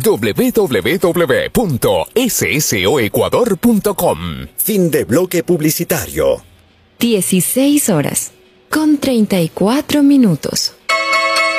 www.ssoecuador.com. Fin de bloque publicitario. 16 horas con 34 minutos.